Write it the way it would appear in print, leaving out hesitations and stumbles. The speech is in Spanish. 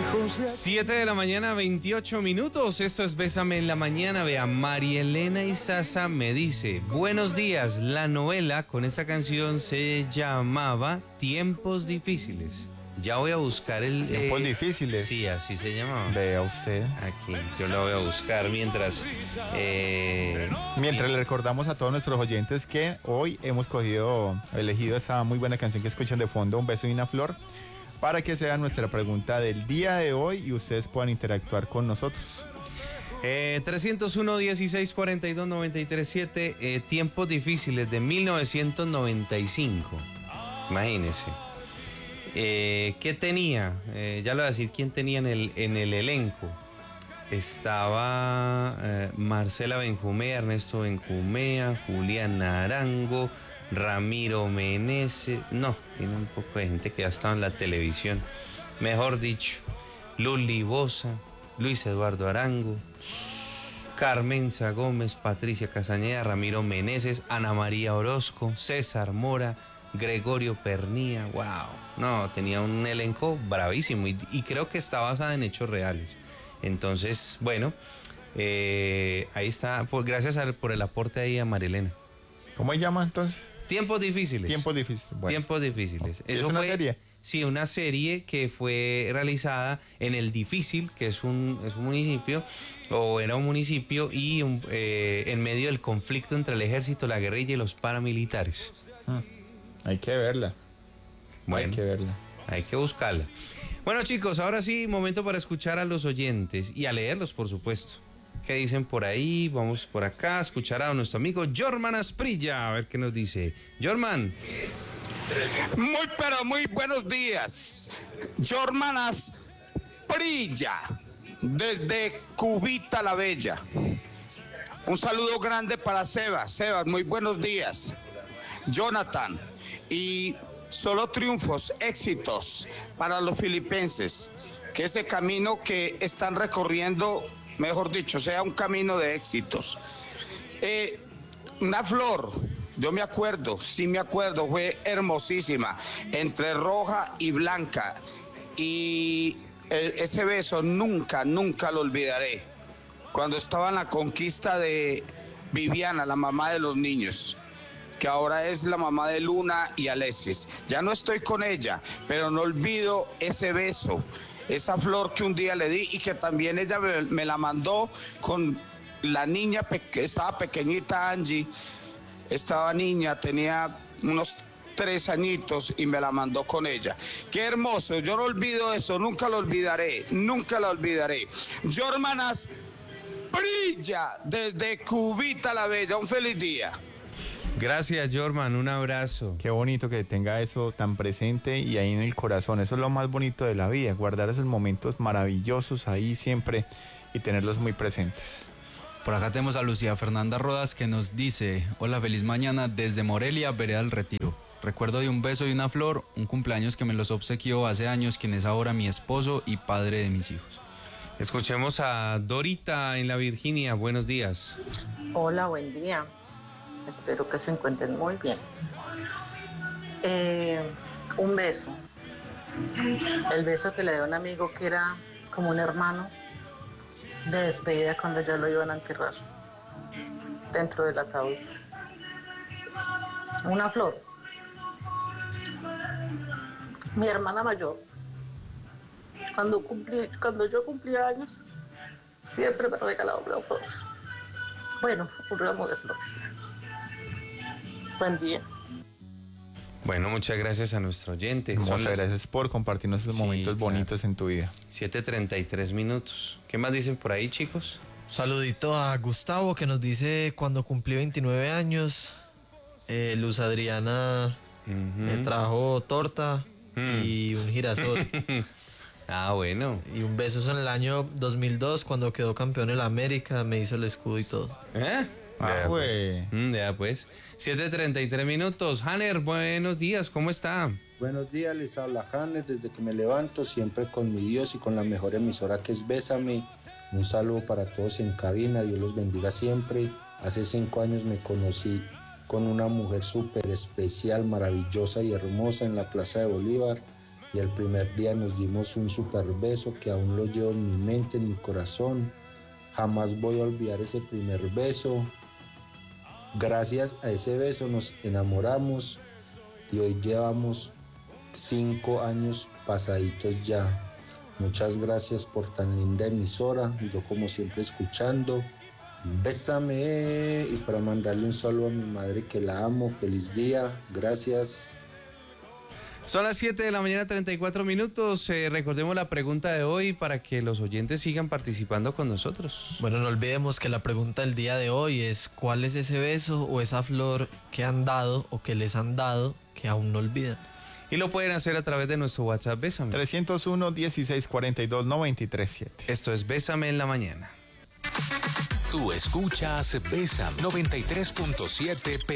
7 de la mañana, 28 minutos. Esto es Bésame en la Mañana. Vea, María Elena Izaza me dice: buenos días, la novela con esta canción se llamaba Tiempos Difíciles. Ya voy a buscar el... ¿Tiempos difíciles? Sí, así se llamaba. Vea usted. Aquí, yo la voy a buscar mientras... Mientras le recordamos a todos nuestros oyentes que hoy hemos elegido esa muy buena canción que escuchan de fondo, Un beso y una flor, para que sea nuestra pregunta del día de hoy y ustedes puedan interactuar con nosotros. 301-1642-937, Tiempos Difíciles de 1995. Imagínense. ¿Qué tenía? Ya le voy a decir quién tenía en el elenco. Estaba Marcela Benjumea, Ernesto Benjumea, Julián Arango, Ramiro Meneses. No, tiene un poco de gente que ya estaba en la televisión. Mejor dicho, Luli Boza, Luis Eduardo Arango, Carmenza Gómez, Patricia Castañeda, Ramiro Meneses, Ana María Orozco, César Mora, Gregorio Pernía. Wow, no, tenía un elenco bravísimo y creo que está basada en hechos reales. Entonces, bueno, ahí está, gracias por el aporte ahí a Marilena. ¿Cómo se llama entonces? Tiempos Difíciles. Tiempos Difíciles. Bueno. Tiempos Difíciles. ¿Es una serie? Sí, una serie que fue realizada en El Difícil, que es un municipio, o era un municipio, y en medio del conflicto entre el ejército, la guerrilla y los paramilitares. Hay que verla. Bueno, hay que verla. Hay que buscarla. Bueno, chicos, ahora sí, momento para escuchar a los oyentes y a leerlos, por supuesto. ¿Qué dicen por ahí? Vamos por acá a escuchar a nuestro amigo Jorman Asprilla, a ver qué nos dice. Jorman. Muy buenos días. Jorman Asprilla, desde Cubita la Bella. Un saludo grande para Sebas. Sebas, muy buenos días. Jonathan, y solo triunfos, éxitos para los filipenses. Que ese camino que están recorriendo, mejor dicho, sea un camino de éxitos. Una flor, yo me acuerdo, sí me acuerdo, fue hermosísima, entre roja y blanca. Y ese beso nunca lo olvidaré. Cuando estaba en la conquista de Viviana, la mamá de los niños, que ahora es la mamá de Luna y Alexis. Ya no estoy con ella, pero no olvido ese beso, esa flor que un día le di y que también ella me la mandó con la niña, estaba pequeñita Angie, estaba niña, tenía unos 3 añitos y me la mandó con ella. Qué hermoso, yo no olvido eso, nunca lo olvidaré. Jorman Asprilla, desde Cubita la Bella, un feliz día. Gracias, Jorman, un abrazo. Qué bonito que tenga eso tan presente y ahí en el corazón. Eso es lo más bonito de la vida, guardar esos momentos maravillosos ahí siempre y tenerlos muy presentes. Por acá tenemos a Lucía Fernanda Rodas que nos dice: hola, feliz mañana desde Morelia, Vereda del Retiro. Recuerdo de un beso y una flor, un cumpleaños que me los obsequió hace años, quien es ahora mi esposo y padre de mis hijos. Escuchemos a Dorita en la Virginia. Buenos días. Hola, buen día. Espero que se encuentren muy bien. Un beso. El beso que le dio a un amigo que era como un hermano de despedida cuando ya lo iban a enterrar dentro del ataúd. Una flor. Mi hermana mayor, cuando yo cumplía años, siempre me regalaba una flor. Bueno, un ramo de flores. Buen día. Bueno, muchas gracias a nuestro oyente. Muchas gracias por compartirnos esos momentos bonitos en tu vida. 7:33 minutos. ¿Qué más dicen por ahí, chicos? Saludito a Gustavo, que nos dice cuando cumplí 29 años, Luz Adriana me trajo torta y un girasol. Ah, bueno. Y un beso en el año 2002, cuando quedó campeón en la América, me hizo el escudo y todo. Ya pues. 7:33 minutos. Hanner, buenos días, ¿cómo está? Buenos días, les habla Hanner, desde que me levanto, siempre con mi Dios y con la mejor emisora que es Bésame. Un saludo para todos en cabina, Dios los bendiga siempre. Hace 5 años me conocí con una mujer súper especial, maravillosa y hermosa en la Plaza de Bolívar. y el primer día nos dimos un super beso que aún lo llevo en mi mente, en mi corazón. Jamás voy a olvidar ese primer beso. Gracias a ese beso nos enamoramos y hoy llevamos 5 años pasaditos ya. Muchas gracias por tan linda emisora, yo como siempre escuchando. Bésame, y para mandarle un saludo a mi madre que la amo, feliz día, gracias. Son las 7 de la mañana, 34 minutos. Recordemos la pregunta de hoy para que los oyentes sigan participando con nosotros. Bueno, no olvidemos que la pregunta del día de hoy es ¿cuál es ese beso o esa flor que han dado o que les han dado que aún no olvidan? Y lo pueden hacer a través de nuestro WhatsApp Bésame. 301-1642-937. Esto es Bésame en la mañana. Tú escuchas Bésame 93.7 PM.